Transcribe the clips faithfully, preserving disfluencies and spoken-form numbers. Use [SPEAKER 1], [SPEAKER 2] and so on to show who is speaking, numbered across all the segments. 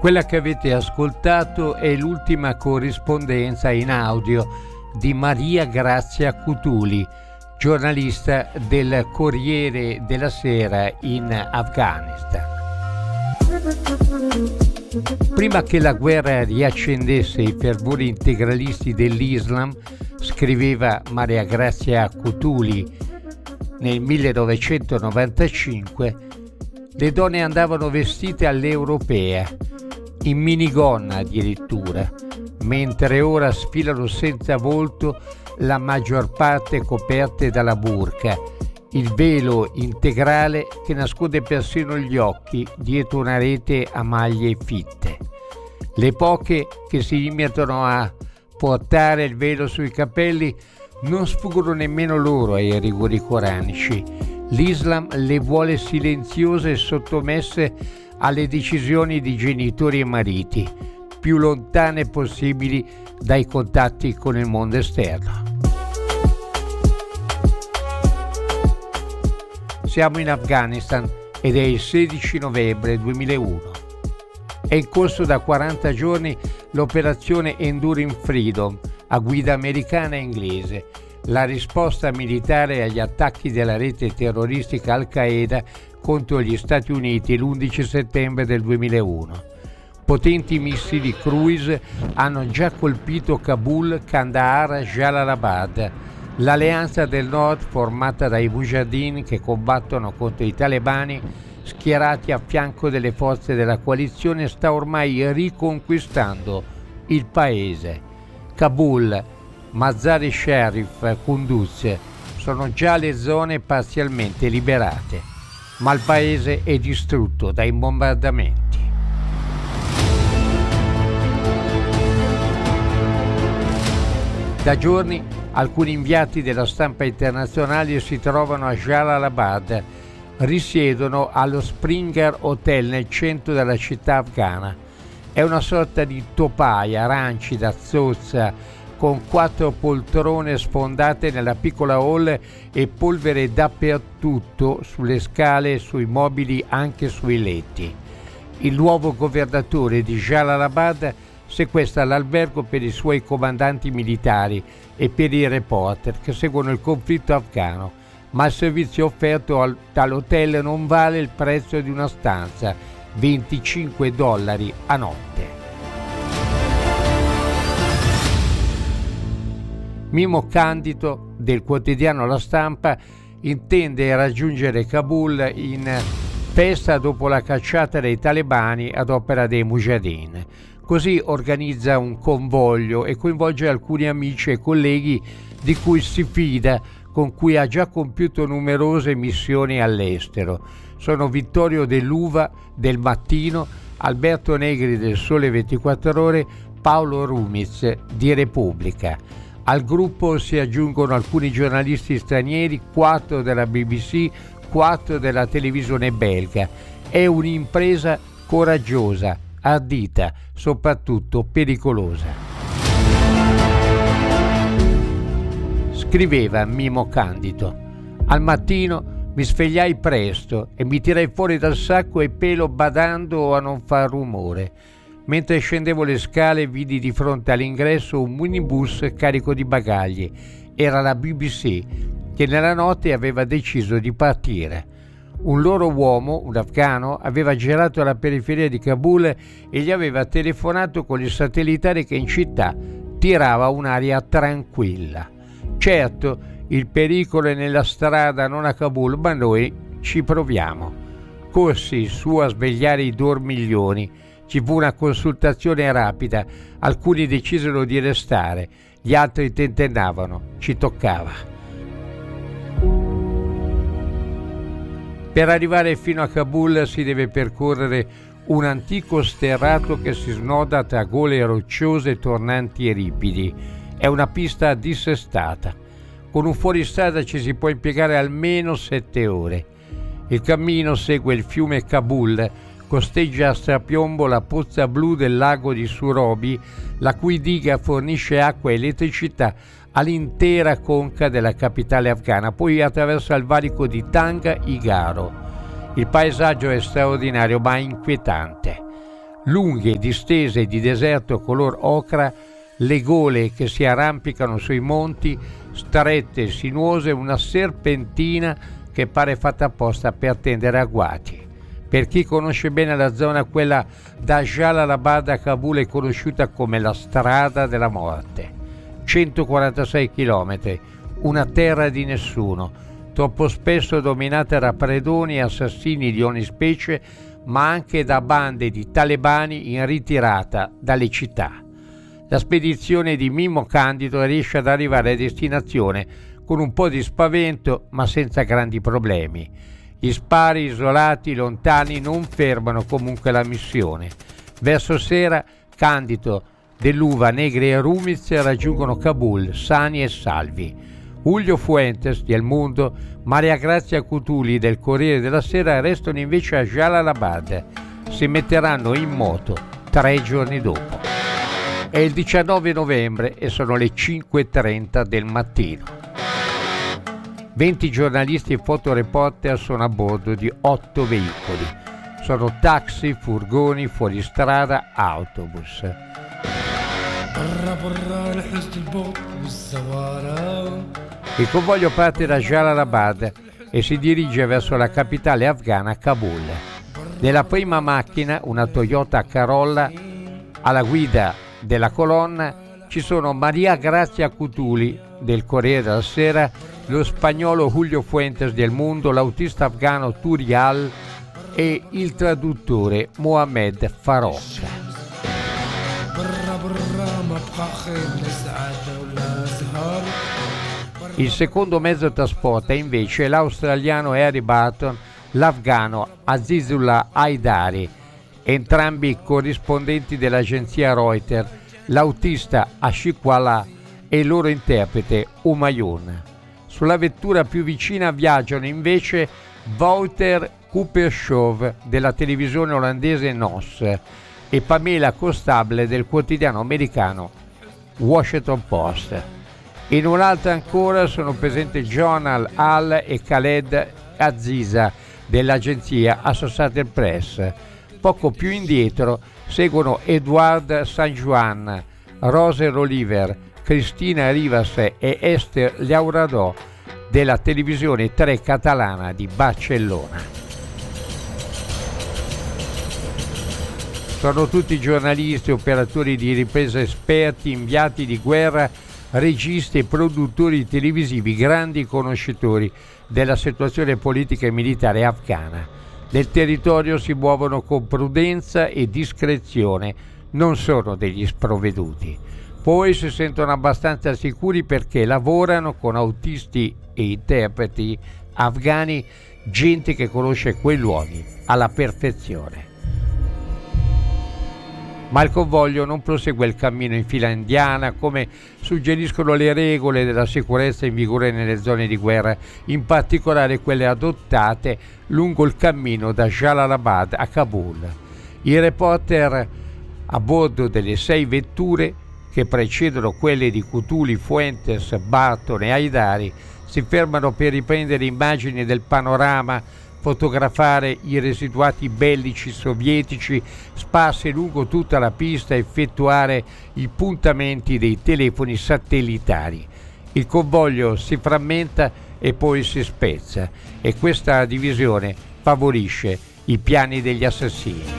[SPEAKER 1] Quella che avete ascoltato è l'ultima corrispondenza in audio di Maria Grazia Cutuli, giornalista del Corriere della Sera in Afghanistan. Prima che la guerra riaccendesse i fervori integralisti dell'Islam, scriveva Maria Grazia Cutuli nel millenovecentonovantacinque, le donne andavano vestite all'europea, in minigonna addirittura, mentre ora sfilano senza volto, la maggior parte coperte dalla burqa, il velo integrale che nasconde persino gli occhi dietro una rete a maglie fitte. Le poche che si limitano a portare il velo sui capelli non sfuggono nemmeno loro ai rigori coranici. L'Islam le vuole silenziose e sottomesse alle decisioni di genitori e mariti, più lontane possibili dai contatti con il mondo esterno. Siamo in Afghanistan ed è il sedici novembre duemilauno. È in corso da quaranta giorni l'operazione Enduring Freedom a guida americana e inglese, la risposta militare agli attacchi della rete terroristica Al-Qaeda contro gli Stati Uniti l'undici settembre del duemilauno. Potenti missili cruise hanno già colpito Kabul, Kandahar, Jalalabad. L'alleanza del nord, formata dai Mujahideen che combattono contro i talebani, schierati a fianco delle forze della coalizione, sta ormai riconquistando il paese. Kabul, Mazar-e Sharif, Kunduz sono già le zone parzialmente liberate, ma il paese è distrutto dai bombardamenti. Da giorni alcuni inviati della stampa internazionale si trovano a Jalalabad, risiedono allo Springer Hotel nel centro della città afghana. È una sorta di topaia rancida, zozza, con quattro poltrone sfondate nella piccola hall e polvere dappertutto, sulle scale e sui mobili, anche sui letti. Il nuovo governatore di Jalalabad sequestra l'albergo per i suoi comandanti militari e per i reporter che seguono il conflitto afghano, ma il servizio offerto al, dall'hotel non vale il prezzo di una stanza, venticinque dollari a notte. Mimo Candido del quotidiano La Stampa intende raggiungere Kabul in festa dopo la cacciata dei talebani ad opera dei Mujahideen. Così organizza un convoglio e coinvolge alcuni amici e colleghi di cui si fida, con cui ha già compiuto numerose missioni all'estero. Sono Vittorio Dell'Uva del Mattino, Alberto Negri del Sole ventiquattro Ore, Paolo Rumiz di Repubblica. Al gruppo si aggiungono alcuni giornalisti stranieri, quattro della B B C, quattro della televisione belga. È un'impresa coraggiosa, ardita, soprattutto pericolosa. Scriveva Mimo Candido: al mattino mi svegliai presto e mi tirai fuori dal sacco e pelo badando a non far rumore. Mentre scendevo le scale vidi di fronte all'ingresso un minibus carico di bagagli. Era la B B C che nella notte aveva deciso di partire. Un loro uomo, un afghano, aveva girato alla periferia di Kabul e gli aveva telefonato con il satellitare che in città tirava un'aria tranquilla. Certo, il pericolo è nella strada, non a Kabul, ma noi ci proviamo. Corsi su a svegliare i dormiglioni. Ci fu una consultazione rapida, alcuni decisero di restare, gli altri tentennavano, ci toccava. Per arrivare fino a Kabul si deve percorrere un antico sterrato che si snoda tra gole rocciose tornanti e ripidi. È una pista dissestata. Con un fuoristrada ci si può impiegare almeno sette ore. Il cammino segue il fiume Kabul, costeggia a strapiombo la pozza blu del lago di Surobi, la cui diga fornisce acqua e elettricità all'intera conca della capitale afghana, poi attraversa il valico di Tanga Igaro. Il paesaggio è straordinario ma inquietante. lunghe, distese di deserto color ocra, le gole che si arrampicano sui monti, strette, sinuose, una serpentina che pare fatta apposta per tendere agguati. Per chi conosce bene la zona, quella da Jalalabad a Kabul è conosciuta come la strada della morte. centoquarantasei chilometri, una terra di nessuno, troppo spesso dominata da predoni e assassini di ogni specie, ma anche da bande di talebani in ritirata dalle città. La spedizione di Mimmo Candido riesce ad arrivare a destinazione con un po' di spavento, ma senza grandi problemi. Gli spari isolati lontani non fermano comunque la missione. Verso sera Candido, Dell'Uva, Negri e Rumiz raggiungono Kabul sani e salvi. Julio Fuentes di El Mundo, Maria Grazia Cutuli del Corriere della Sera restano invece a Jalalabad. Si metteranno in moto tre giorni dopo. È il diciannove novembre e sono le cinque e trenta del mattino. venti giornalisti e fotoreporter sono a bordo di otto veicoli. Sono taxi, furgoni, fuoristrada, autobus. Il convoglio parte da Jalalabad e si dirige verso la capitale afghana, Kabul. Nella prima macchina, una Toyota Corolla, alla guida della colonna ci sono Maria Grazia Cutuli del Corriere della Sera, lo spagnolo Julio Fuentes del Mundo, l'autista afghano Turial e il traduttore Mohamed Farouk. Il secondo mezzo trasporta invece l'australiano Harry Barton, l'afghano Azizullah Haidari, entrambi corrispondenti dell'agenzia Reuters, l'autista Ashiqullah e il loro interprete Humayun. Sulla vettura più vicina viaggiano invece Wouter Coupershove della televisione olandese N O S e Pamela Costable del quotidiano americano Washington Post. In un'altra ancora sono presenti John Al-Al e Khaled Aziza dell'agenzia Associated Press. Poco più indietro seguono Edouard Sanjuan, Roser Oliver, Cristina Rivas e Esther Llauradó della televisione tre catalana di Barcellona. Sono tutti giornalisti, operatori di ripresa esperti, inviati di guerra, registi e produttori televisivi, grandi conoscitori della situazione politica e militare afghana. Nel territorio si muovono con prudenza e discrezione, non sono degli sprovveduti. Poi si sentono abbastanza sicuri perché lavorano con autisti e interpreti afghani, gente che conosce quei luoghi alla perfezione. Ma il convoglio non prosegue il cammino in fila indiana come suggeriscono le regole della sicurezza in vigore nelle zone di guerra, in particolare quelle adottate lungo il cammino da Jalalabad a Kabul. I reporter a bordo delle sei vetture che precedono quelle di Cutuli, Fuentes, Barton e Haidari si fermano per riprendere immagini del panorama, fotografare i residuati bellici sovietici sparsi lungo tutta la pista e effettuare i puntamenti dei telefoni satellitari. Il convoglio si frammenta e poi si spezza e questa divisione favorisce i piani degli assassini.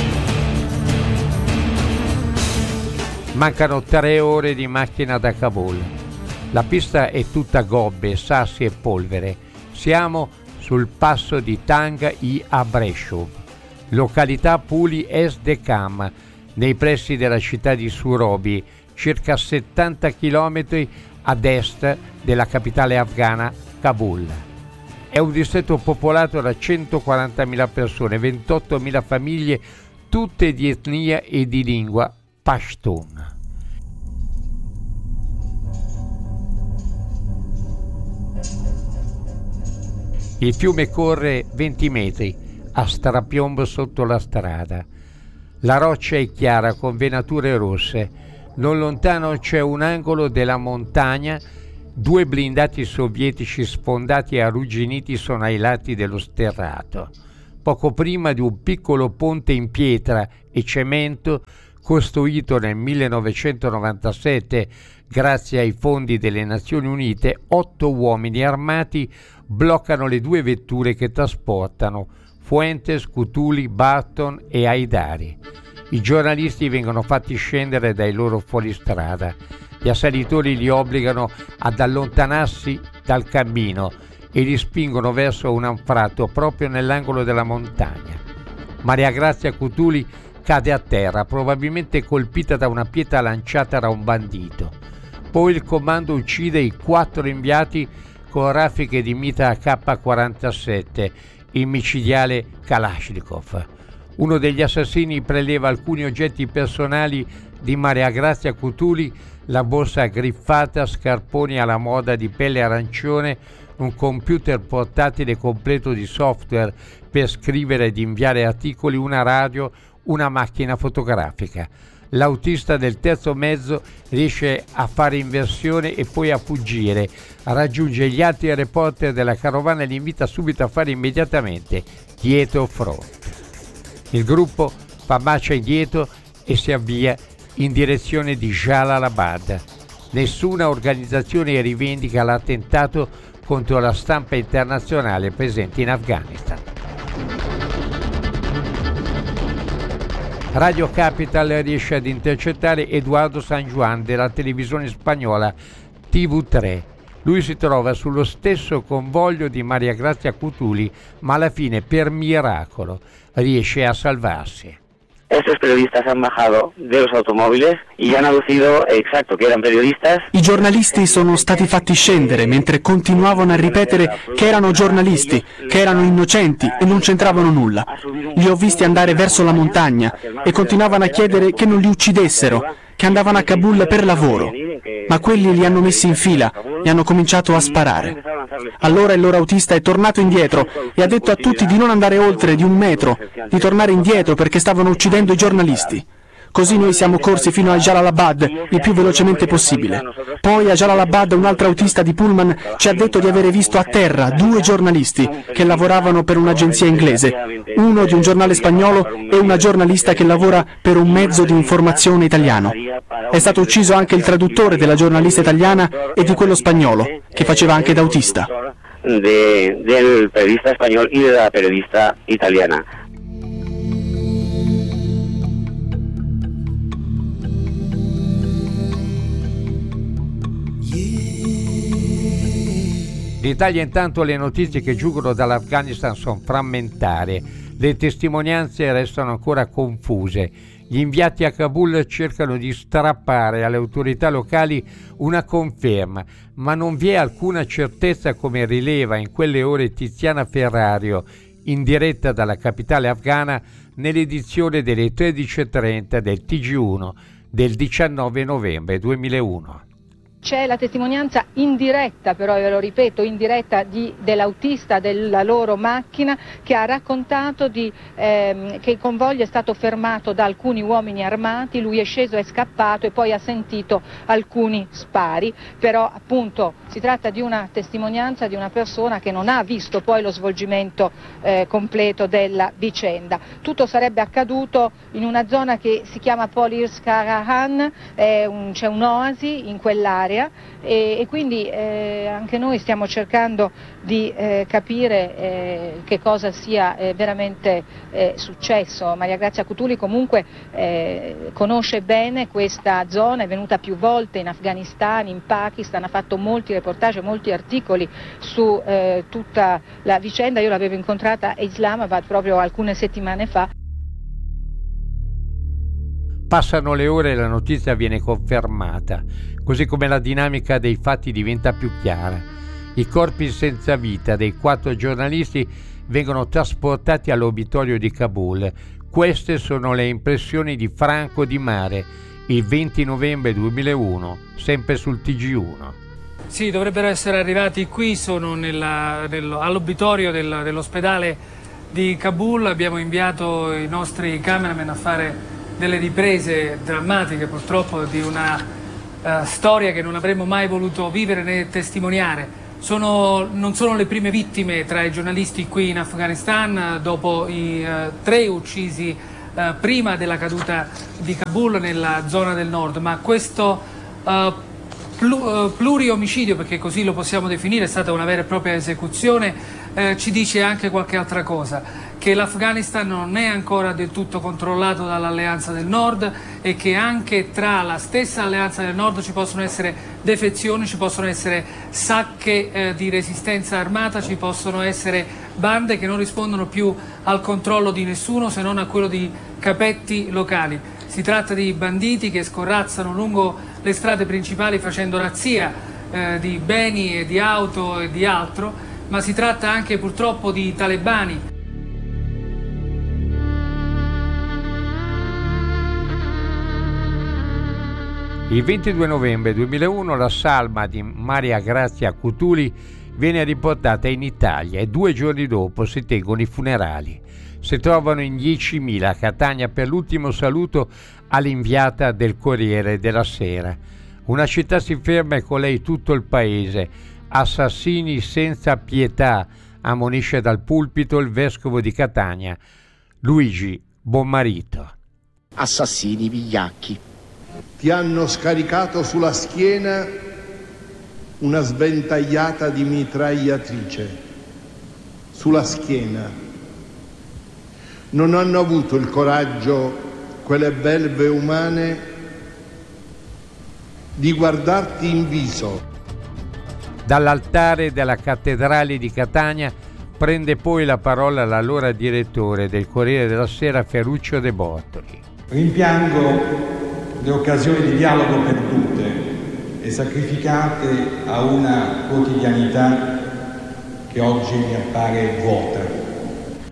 [SPEAKER 1] Mancano tre ore di macchina da Kabul. La pista è tutta gobbe, sassi e polvere. Siamo sul passo di Tang-i Abreshov, località Puli Esdekam, nei pressi della città di Surobi, circa settanta chilometri ad est della capitale afghana Kabul. È un distretto popolato da centoquarantamila persone, ventottomila famiglie, tutte di etnia e di lingua Pashtun. Il fiume corre venti metri a strapiombo sotto la strada. La roccia è chiara con venature rosse. Non lontano c'è un angolo della montagna. Due blindati sovietici sfondati e arrugginiti sono ai lati dello sterrato. poco prima di un piccolo ponte in pietra e cemento costruito nel millenovecentonovantasette grazie ai fondi delle Nazioni Unite. Otto uomini armati bloccano le due vetture che trasportano Fuentes, Cutuli, Barton e Haidari. I giornalisti vengono fatti scendere dai loro fuoristrada. Gli assalitori li obbligano ad allontanarsi dal cammino e li spingono verso un anfratto proprio nell'angolo della montagna. Maria Grazia Cutuli cade a terra, probabilmente colpita da una pietra lanciata da un bandito. Poi il comando uccide i quattro inviati con raffiche di mitra A K quarantasette, il micidiale Kalashnikov. Uno degli assassini preleva alcuni oggetti personali di Maria Grazia Cutuli, la borsa griffata, scarponi alla moda di pelle arancione, un computer portatile completo di software per scrivere ed inviare articoli, una radio, una macchina fotografica. L'autista del terzo mezzo riesce a fare inversione e poi a fuggire. Raggiunge gli altri reporter della carovana e li invita subito a fare immediatamente dietro fronte. Il gruppo fa marcia indietro e si avvia in direzione di Jalalabad. Nessuna organizzazione rivendica l'attentato contro la stampa internazionale presente in Afghanistan. Radio Capital riesce ad intercettare Eduardo San Juan della televisione spagnola T V tre. Lui si trova sullo stesso convoglio di Maria Grazia Cutuli, ma alla fine, per miracolo, riesce a salvarsi.
[SPEAKER 2] Estos periodistas han bajado de los automóviles y han aducido exacto que eran periodistas.
[SPEAKER 3] I giornalisti sono stati fatti scendere mentre continuavano a ripetere che erano giornalisti, che erano innocenti e non c'entravano nulla. Li ho visti andare verso la montagna e continuavano a chiedere che non li uccidessero, che andavano a Kabul per lavoro. Ma quelli li hanno messi in fila e hanno cominciato a sparare. Allora il loro autista è tornato indietro e ha detto a tutti di non andare oltre di un metro, di tornare indietro perché stavano uccidendo i giornalisti. Così noi siamo corsi fino a Jalalabad il più velocemente possibile. Poi a Jalalabad un altro autista di pullman ci ha detto di avere visto a terra due giornalisti che lavoravano per un'agenzia inglese, uno di un giornale spagnolo e una giornalista che lavora per un mezzo di informazione italiano. È stato ucciso anche il traduttore della giornalista italiana e di quello spagnolo, che faceva anche da autista.
[SPEAKER 2] De, del periodista español y de la periodista italiana.
[SPEAKER 1] L'Italia intanto le notizie che giungono dall'Afghanistan sono frammentarie, le testimonianze restano ancora confuse. Gli inviati a Kabul cercano di strappare alle autorità locali una conferma, ma non vi è alcuna certezza, come rileva in quelle ore Tiziana Ferrario, in diretta dalla capitale afghana nell'edizione delle tredici e trenta del T G uno del diciannove novembre duemilauno.
[SPEAKER 4] C'è la testimonianza indiretta, però ve lo ripeto, indiretta di, dell'autista della loro macchina, che ha raccontato di, ehm, che il convoglio è stato fermato da alcuni uomini armati, lui è sceso, è scappato e poi ha sentito alcuni spari, però appunto si tratta di una testimonianza di una persona che non ha visto poi lo svolgimento eh, completo della vicenda. Tutto sarebbe accaduto in una zona che si chiama Polirs-Karahan, un, c'è un'oasi in quell'area. E, e quindi eh, anche noi stiamo cercando di eh, capire eh, che cosa sia eh, veramente eh, successo. Maria Grazia Cutuli comunque eh, conosce bene questa zona, è venuta più volte in Afghanistan, in Pakistan, ha fatto molti reportage, molti articoli su eh, tutta la vicenda. Io l'avevo incontrata a Islamabad proprio alcune settimane fa.
[SPEAKER 1] Passano le ore e la notizia viene confermata, così come la dinamica dei fatti diventa più chiara. I corpi senza vita dei quattro giornalisti vengono trasportati all'obitorio di Kabul. Queste sono le impressioni di Franco Di Mare, il venti novembre duemilauno, sempre sul T G uno.
[SPEAKER 5] Sì, dovrebbero essere arrivati qui, sono nella, nello, all'obitorio del, dell'ospedale di Kabul. Abbiamo inviato i nostri cameraman a fare delle riprese drammatiche, purtroppo, di una uh, storia che non avremmo mai voluto vivere né testimoniare. Sono, non sono le prime vittime tra i giornalisti qui in Afghanistan, dopo i eh, tre uccisi eh, prima della caduta di Kabul nella zona del nord, ma questo eh, plu, pluriomicidio, perché così lo possiamo definire, è stata una vera e propria esecuzione, eh, ci dice anche qualche altra cosa, che l'Afghanistan non è ancora del tutto controllato dall'Alleanza del Nord e che anche tra la stessa Alleanza del Nord ci possono essere defezioni, ci possono essere sacche eh, di resistenza armata, ci possono essere bande che non rispondono più al controllo di nessuno se non a quello di capetti locali. Si tratta di banditi che scorrazzano lungo le strade principali facendo razzia eh, di beni e di auto e di altro, ma si tratta anche purtroppo di talebani.
[SPEAKER 1] Il ventidue novembre duemilauno la salma di Maria Grazia Cutuli viene riportata in Italia e due giorni dopo si tengono i funerali. Si trovano in diecimila a Catania per l'ultimo saluto all'inviata del Corriere della Sera. Una città si ferma e con lei tutto il paese. Assassini senza pietà, ammonisce dal pulpito il vescovo di Catania, Luigi Bonmarito.
[SPEAKER 6] Assassini vigliacchi.
[SPEAKER 7] Ti hanno scaricato sulla schiena una sventagliata di mitragliatrice. Sulla schiena. Non hanno avuto il coraggio, quelle belve umane, di guardarti in viso.
[SPEAKER 1] Dall'altare della cattedrale di Catania prende poi la parola l'allora direttore del Corriere della Sera, Ferruccio De Bortoli.
[SPEAKER 8] Rimpiango le occasioni di dialogo perdute e sacrificate a una quotidianità che oggi mi appare vuota.